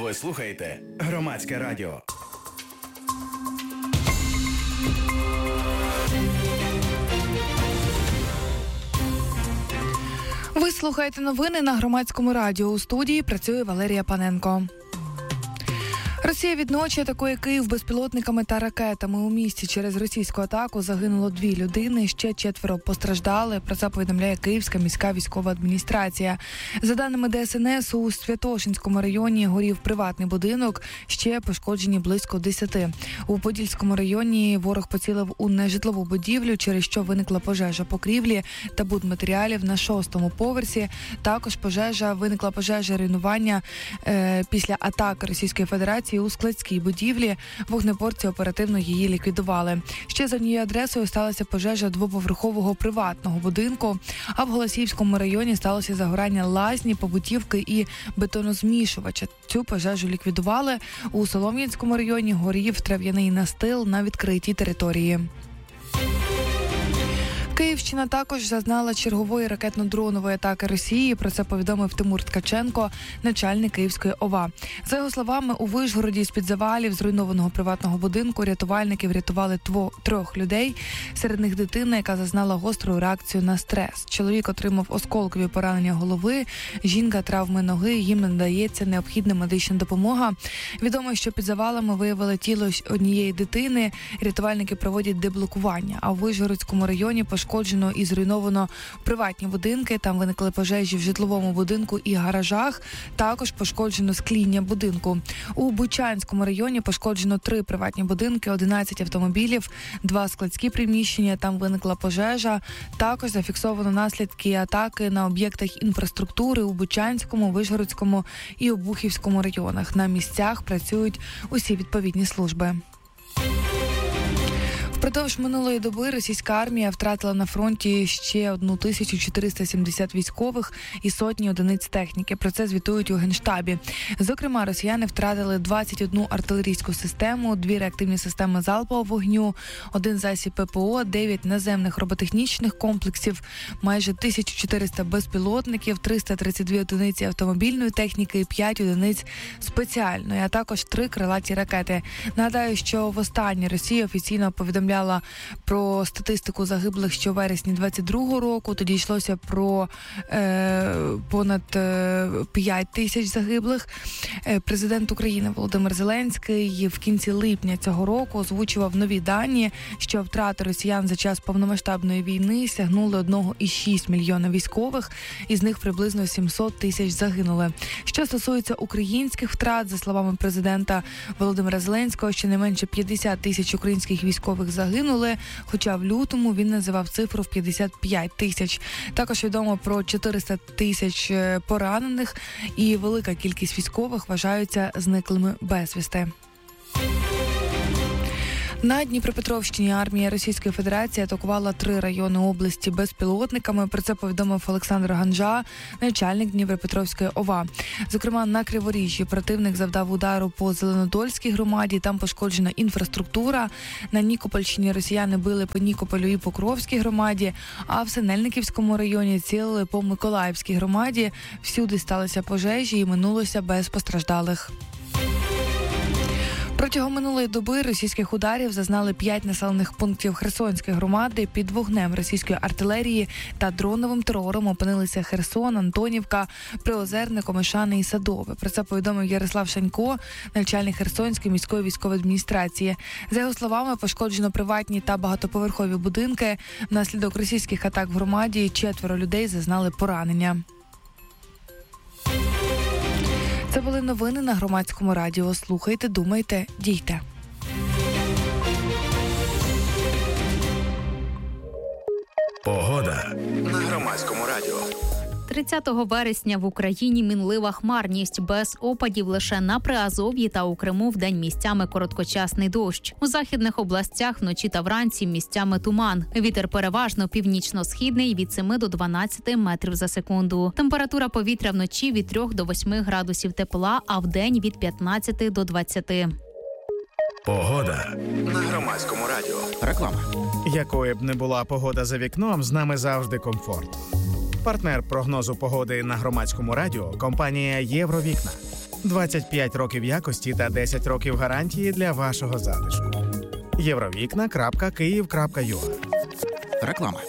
Ви слухаєте Громадське радіо. Ви слухаєте новини на Громадському радіо. У студії працює Валерія Паненко. Росія відночі атакує Київ безпілотниками та ракетами. У місті через російську атаку загинуло 2 людини, ще 4 постраждали. Про це повідомляє Київська міська військова адміністрація. За даними ДСНС, у Святошинському районі горів приватний будинок, ще пошкоджені близько 10. У Подільському районі ворог поцілив у нежитлову будівлю, через що виникла пожежа покрівлі та будматеріалів на 6-му поверсі. Також виникла пожежа руйнування після атаки Російської Федерації у складській будівлі. Вогнеборці оперативно її ліквідували. Ще за однією адресою сталася пожежа 2-поверхового приватного будинку, а в Голосіївському районі сталося загорання лазні, побутівки і бетонозмішувача. Цю пожежу ліквідували. У Солом'янському районі горів трав'яний настил на відкритій території. Київщина також зазнала чергової ракетно-дронової атаки Росії. Про це повідомив Тимур Ткаченко, начальник Київської ОВА. За його словами, у Вишгороді з-під завалів зруйнованого приватного будинку рятувальники врятували 3 людей. Серед них дитина, яка зазнала гостру реакцію на стрес. Чоловік отримав осколкові поранення голови, жінка – травми ноги, їм надається необхідна медична допомога. Відомо, що під завалами виявили тіло однієї дитини. Рятувальники проводять деблокування. А у Вишгородському районі пошкоджено і зруйновано приватні будинки. Там виникли пожежі в житловому будинку і гаражах. Також пошкоджено скління будинку. У Бучанському районі пошкоджено 3 приватні будинки, 11 автомобілів, 2 складські приміщення. Там виникла пожежа. Також зафіксовано наслідки атаки на об'єктах інфраструктури у Бучанському, Вишгородському і Обухівському районах. На місцях працюють усі відповідні служби. Впродовж минулої доби російська армія втратила на фронті ще 1470 військових і сотні одиниць техніки. Про це звітують у Генштабі. Зокрема, росіяни втратили 21 артилерійську систему, 2 реактивні системи залпового вогню, 1 засіб ППО, 9 наземних роботехнічних комплексів, майже 1400 безпілотників, 332 одиниці автомобільної техніки і 5 одиниць спеціальної, а також 3 крилаті ракети. Нагадаю, що востаннє Росія офіційно повідомляла про статистику загиблих ще у вересні 22-го року. Тоді йшлося про понад 5 тисяч загиблих. Президент України Володимир Зеленський в кінці липня цього року озвучував нові дані, що втрати росіян за час повномасштабної війни сягнули 1,6 мільйона військових, із них приблизно 700 тисяч загинули. Що стосується українських втрат, за словами президента Володимира Зеленського, щонайменше 50 тисяч українських військових загинули, хоча в лютому він називав цифру в 55 тисяч. Також відомо про 400 тисяч поранених і велика кількість військових вважаються зниклими безвісти. На Дніпропетровщині армія Російської Федерації атакувала 3 райони області безпілотниками. Про це повідомив Олександр Ганжа, начальник Дніпропетровської ОВА. Зокрема, на Криворіжжі противник завдав удару по Зеленодольській громаді, там пошкоджена інфраструктура. На Нікопольщині росіяни били по Нікополю і Покровській громаді, а в Синельниківському районі цілили по Миколаївській громаді. Всюди сталися пожежі і минулося без постраждалих. Протягом минулої доби російських ударів зазнали 5 населених пунктів Херсонської громади. Під вогнем російської артилерії та дроновим терором опинилися Херсон, Антонівка, Приозерне, Комишани і Садове. Про це повідомив Ярослав Шанько, начальник Херсонської міської військової адміністрації. За його словами, пошкоджено приватні та багатоповерхові будинки. Внаслідок російських атак в громаді 4 людей зазнали поранення. Це були новини на Громадському радіо. Слухайте, думайте, дійте. Погода на Громадському радіо. 30 вересня в Україні мінлива хмарність, без опадів лише на Приазов'ї та у Криму вдень місцями короткочасний дощ. У західних областях вночі та вранці місцями туман. Вітер переважно північно-східний від 7 до 12 метрів за секунду. Температура повітря вночі від 3 до 8 градусів тепла, а вдень від 15 до 20. Погода на Громадському радіо. Реклама. Якою б не була погода за вікном, з нами завжди комфорт. Партнер прогнозу погоди на Громадському радіо – компанія «Євровікна». 25 років якості та 10 років гарантії для вашого затишку. Євровікна.Київ.ua. Реклама.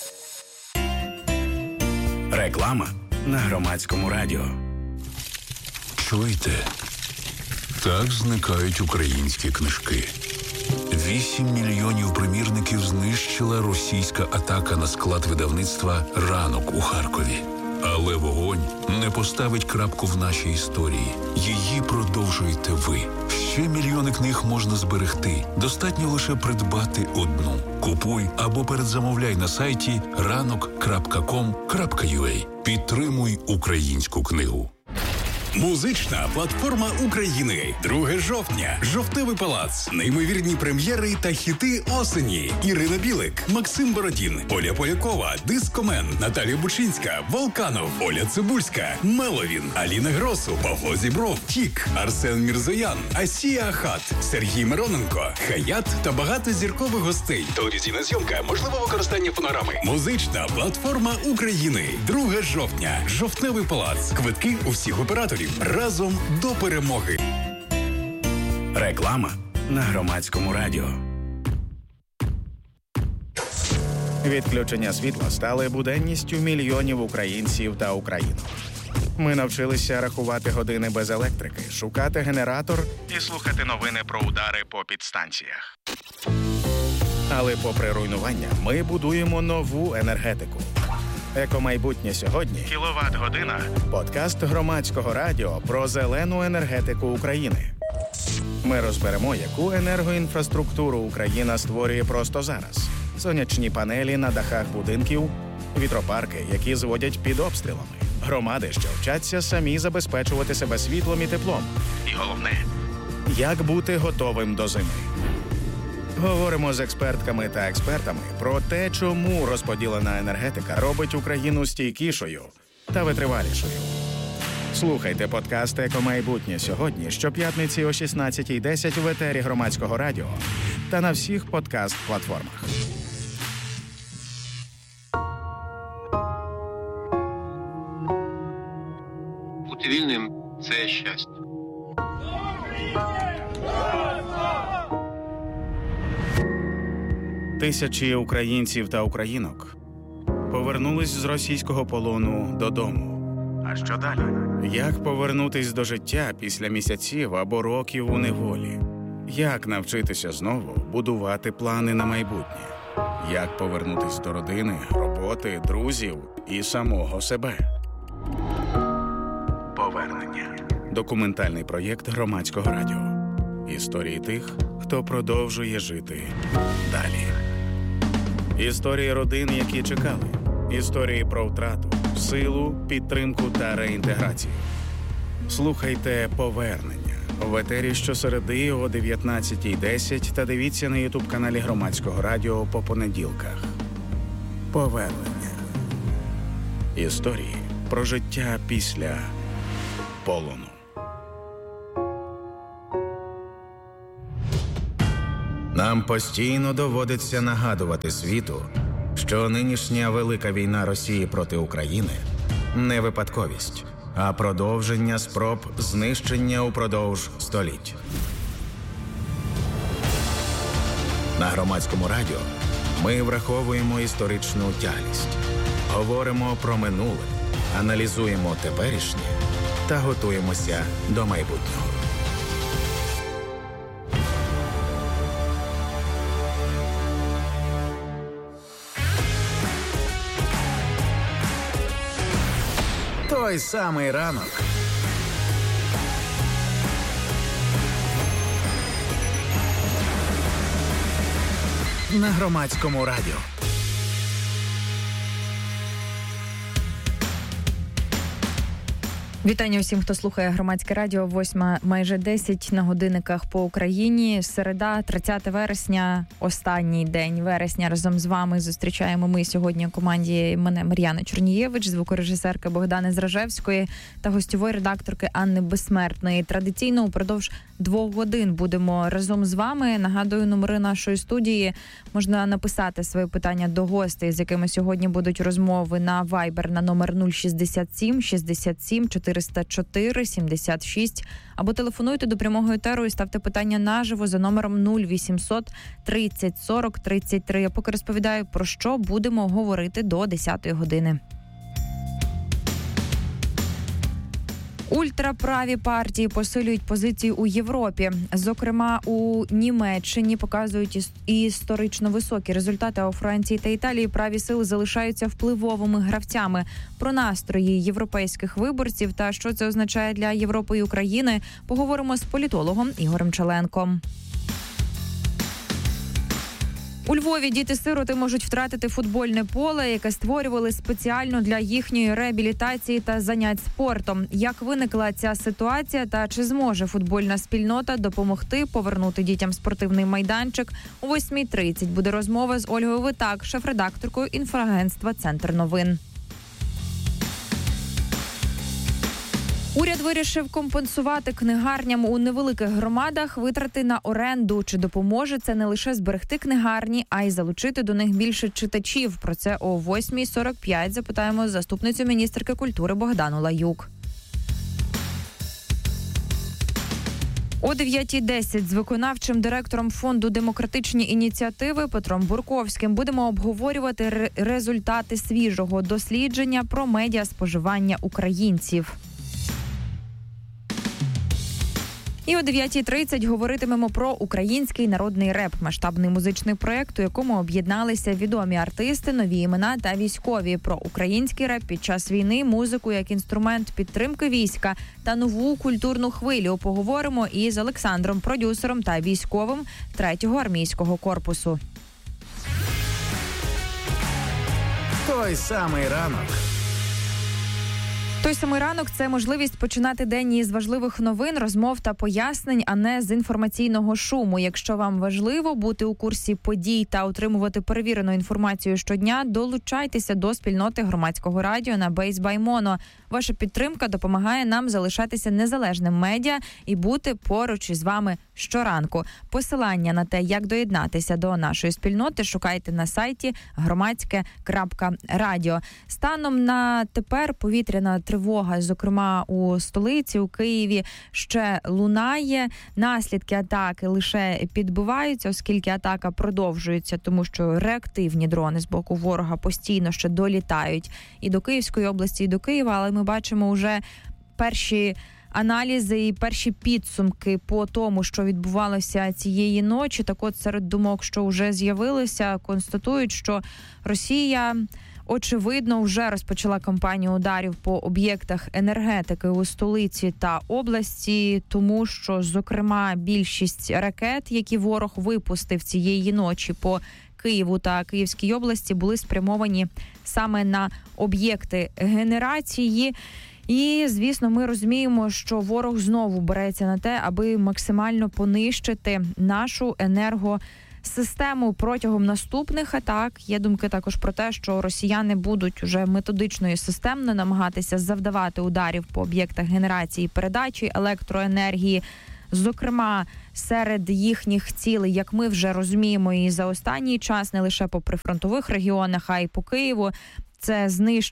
Реклама на Громадському радіо. Чуєте? Так зникають українські книжки. 8 мільйонів примірників знищила російська атака на склад видавництва «Ранок» у Харкові. Але вогонь не поставить крапку в нашій історії. Її продовжуєте ви. Ще мільйони книг можна зберегти. Достатньо лише придбати одну. Купуй або передзамовляй на сайті ranok.com.ua. Підтримуй українську книгу. Музична платформа України. 2 жовтня. Жовтневий палац. Неймовірні прем'єри та хіти осені. Ірина Білик, Максим Бородін, Оля Полякова, Дискомен, Наталія Бучинська, Волканов, Оля Цибульська, Меловін, Аліна Гросу, Павло Зібров, Тік, Арсен Мірзоян, Асія Ахат, Сергій Мироненко, Хаят та багато зіркових гостей. Телевізійна зйомка, можливе використання фонограми. Музична платформа України. 2 жовтня. Жовтневий палац. Квитки у всіх операторів. Разом до перемоги. Реклама на Громадському радіо. Відключення світла стали буденністю мільйонів українців та українок. Ми навчилися рахувати години без електрики, шукати генератор і слухати новини про удари по підстанціях. Але попри руйнування, ми будуємо нову енергетику. Екомайбутнє сьогодні. Кіловат-година. Подкаст Громадського радіо про зелену енергетику України. Ми розберемо, яку енергоінфраструктуру Україна створює просто зараз. Сонячні панелі на дахах будинків, вітропарки, які зводять під обстрілами, громади, що вчаться самі забезпечувати себе світлом і теплом. І головне, як бути готовим до зими. Говоримо з експертками та експертами про те, чому розподілена енергетика робить Україну стійкішою та витривалішою. Слухайте подкаст «Екомайбутнє сьогодні» щоп'ятниці о 16:10 в етері Громадського радіо та на всіх подкаст-платформах. Бути вільним – це щастя. Тисячі українців та українок повернулись з російського полону додому. А що далі? Як повернутись до життя після місяців або років у неволі? Як навчитися знову будувати плани на майбутнє? Як повернутись до родини, роботи, друзів і самого себе? Повернення. Документальний проєкт Громадського радіо. Історії тих, хто продовжує жити далі. Історії родин, які чекали. Історії про втрату, силу, підтримку та реінтеграцію. Слухайте «Повернення» в етері щосереди о 19:10 та дивіться на ютуб-каналі Громадського радіо по понеділках. Повернення. Історії про життя після полону. Нам постійно доводиться нагадувати світу, що нинішня велика війна Росії проти України – не випадковість, а продовження спроб знищення упродовж століть. На Громадському радіо ми враховуємо історичну тяглість, говоримо про минуле, аналізуємо теперішнє та готуємося до майбутнього. Той самий ранок. На Громадському радіо. Вітання усім, хто слухає Громадське радіо. 8:00 майже 10 на годинниках по Україні. Середа, 30 вересня, останній день вересня. Разом з вами зустрічаємо ми сьогодні у команді мене Мар'яна Чорнієвич, звукорежисерки Богдани Зражевської та гостьової редакторки Анни Безсмертної. Традиційно упродовж 2 годин будемо разом з вами. Нагадую, номери нашої студії. Можна написати свої питання до гостей, з якими сьогодні будуть розмови, на Viber на номер 067 67 404 404 76 або телефонуйте до прямого етеру і ставте питання наживо за номером 0800 30 40 33. Я поки розповідаю, про що будемо говорити до 10-ї години. Ультраправі партії посилюють позиції у Європі. Зокрема, у Німеччині показують історично високі результати, а у Франції та Італії праві сили залишаються впливовими гравцями. Про настрої європейських виборців та що це означає для Європи і України поговоримо з політологом Ігорем Челенком. У Львові діти-сироти можуть втратити футбольне поле, яке створювали спеціально для їхньої реабілітації та занять спортом. Як виникла ця ситуація та чи зможе футбольна спільнота допомогти повернути дітям спортивний майданчик? О 8:30 буде розмова з Ольгою Витак, шеф-редакторкою інфоагентства «Центр новин». Уряд вирішив компенсувати книгарням у невеликих громадах витрати на оренду. Чи допоможе це не лише зберегти книгарні, а й залучити до них більше читачів? Про це о 8:45 запитаємо заступницю міністерки культури Богдану Лаюк. О 9:10 з виконавчим директором фонду «Демократичні ініціативи» Петром Бурковським будемо обговорювати результати свіжого дослідження про медіаспоживання українців. І о 9:30 говоритимемо про український народний реп – масштабний музичний проєкт, у якому об'єдналися відомі артисти, нові імена та військові. Про український реп під час війни, музику як інструмент підтримки війська та нову культурну хвилю поговоримо із Олександром, продюсером та військовим 3-го армійського корпусу. Той самий ранок. Той самий ранок – це можливість починати день із важливих новин, розмов та пояснень, а не з інформаційного шуму. Якщо вам важливо бути у курсі подій та отримувати перевірену інформацію щодня, долучайтеся до спільноти громадського радіо на Base by Mono. Ваша підтримка допомагає нам залишатися незалежним медіа і бути поруч із вами щоранку. Посилання на те, як доєднатися до нашої спільноти, шукайте на сайті громадське.радіо. Станом на тепер повітряна тривога, зокрема у столиці, у Києві, ще лунає. Наслідки атаки лише підбиваються, оскільки атака продовжується, тому що реактивні дрони з боку ворога постійно ще долітають і до Київської області, і до Києва, але ми бачимо вже перші аналізи і перші підсумки по тому, що відбувалося цієї ночі. Так от, серед думок, що вже з'явилися, констатують, що Росія, очевидно, вже розпочала кампанію ударів по об'єктах енергетики у столиці та області, тому що, зокрема, більшість ракет, які ворог випустив цієї ночі по Києву та Київській області, були спрямовані саме на об'єкти генерації. І, звісно, ми розуміємо, що ворог знову береться на те, аби максимально понищити нашу енергосистему протягом наступних атак. Є думки також про те, що росіяни будуть уже методично і системно намагатися завдавати ударів по об'єктах генерації і передачі електроенергії. Зокрема, серед їхніх цілей, як ми вже розуміємо, і за останній час, не лише по прифронтових регіонах, а й по Києву, це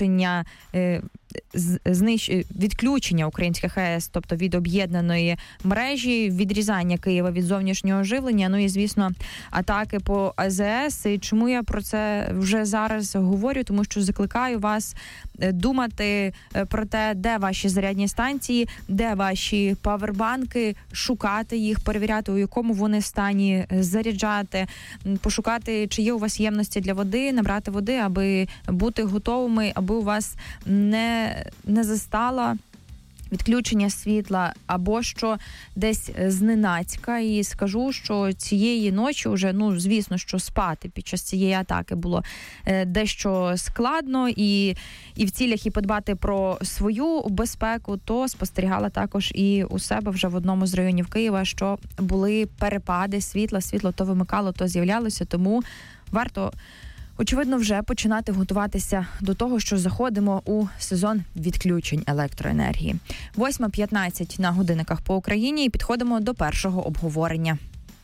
відключення українських АЕС, тобто від об'єднаної мережі, відрізання Києва від зовнішнього живлення, ну і, звісно, атаки по АЗС. І чому я про це вже зараз говорю? Тому що закликаю вас думати про те, де ваші зарядні станції, де ваші павербанки, шукати їх, перевіряти, у якому вони стані, заряджати, пошукати, чи є у вас ємності для води, набрати води, аби бути готовими, аби у вас не застала відключення світла або що десь зненацька. І скажу, що цієї ночі вже, звісно, що спати під час цієї атаки було дещо складно, і в цілях і подбати про свою безпеку, то спостерігала також і у себе вже в одному з районів Києва, що були перепади світла, світло то вимикало, то з'являлося, тому варто, очевидно, вже починати готуватися до того, що заходимо у сезон відключень електроенергії. 8:15 на годинниках по Україні і підходимо до першого обговорення.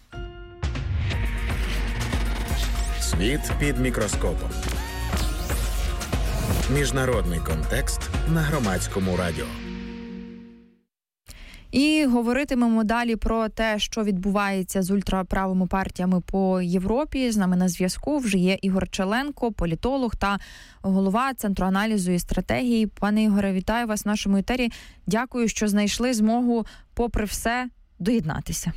Світ під мікроскопом. Міжнародний контекст на Громадському радіо. І говоритимемо далі про те, що відбувається з ультраправими партіями по Європі. З нами на зв'язку вже є Ігор Челенко, політолог та голова Центру аналізу і стратегії. Пане Ігоре, вітаю вас в нашому етері. Дякую, що знайшли змогу, попри все, доєднатися.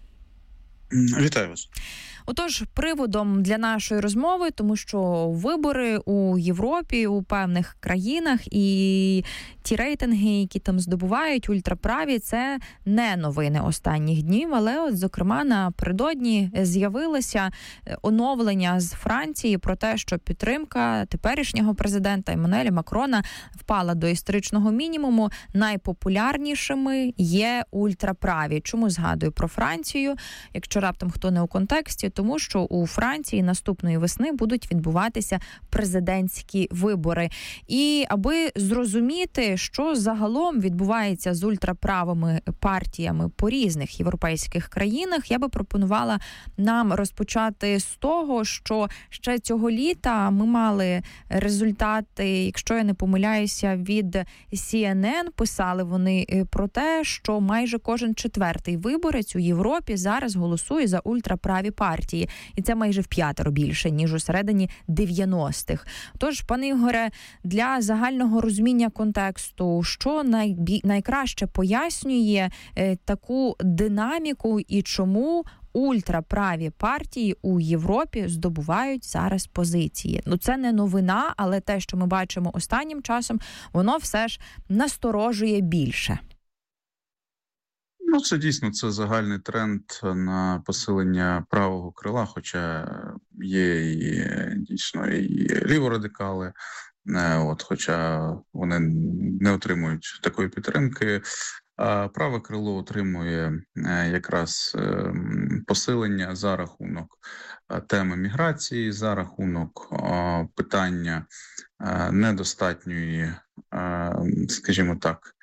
Вітаю вас. Отож, приводом для нашої розмови, тому що вибори у Європі, у певних країнах і ті рейтинги, які там здобувають ультраправі, це не новини останніх днів, але от, зокрема, напередодні з'явилося оновлення з Франції про те, що підтримка теперішнього президента Еммануеля Макрона впала до історичного мінімуму. Найпопулярнішими є ультраправі. Чому згадую про Францію? Якщо раптом хто не у контексті, тому що у Франції наступної весни будуть відбуватися президентські вибори. І аби зрозуміти, що загалом відбувається з ультраправими партіями по різних європейських країнах, я би пропонувала нам розпочати з того, що ще цього літа ми мали результати, якщо я не помиляюся, від CNN. Писали вони про те, що майже кожен четвертий виборець у Європі зараз голосує за ультраправі партії. І це майже в 5 більше, ніж у середині 90-х. Тож, пане Ігоре, для загального розуміння контексту, що найкраще пояснює таку динаміку і чому ультраправі партії у Європі здобувають зараз позиції? Ну, це не новина, але те, що ми бачимо останнім часом, воно все ж насторожує більше. Ну, це дійсно це тренд на посилення правого крила, хоча є і дійсно і ліворадикали, хоча вони не отримують такої підтримки. А праве крило отримує якраз посилення за рахунок теми міграції, за рахунок питання недостатньої, скажімо так,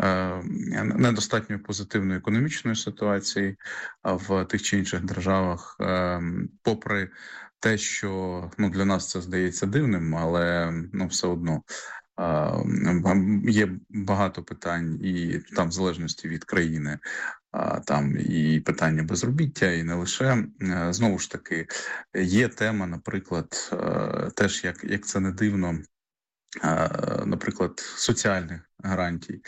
недостатньо позитивної економічної ситуації в тих чи інших державах, попри те, що для нас це здається дивним, але все одно є багато питань, і там в залежності від країни, там і питання безробіття, і не лише. Знову ж таки, є тема, наприклад, теж, як це не дивно, наприклад, соціальних гарантій,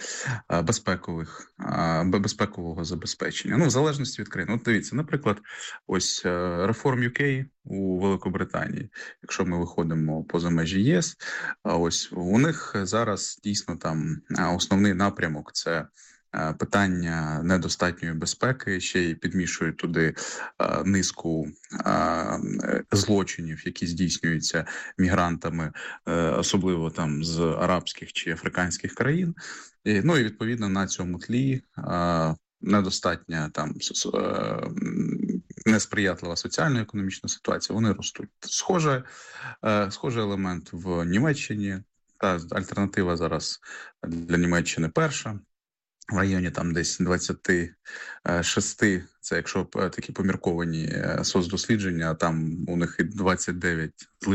безпекового забезпечення. В залежності від країни. Дивіться, наприклад, ось Reform UK у Великобританії, якщо ми виходимо поза межі ЄС, ось у них зараз дійсно там основний напрямок – це питання недостатньої безпеки, ще й підмішують туди низку злочинів, які здійснюються мігрантами, особливо там з арабських чи африканських країн. І відповідно на цьому тлі недостатня там несприятлива соціально-економічна ситуація, вони ростуть. Схожий елемент в Німеччині. Та альтернатива зараз для Німеччини перша. В районі там десь 26, це якщо такі помірковані соцдослідження, там у них і 29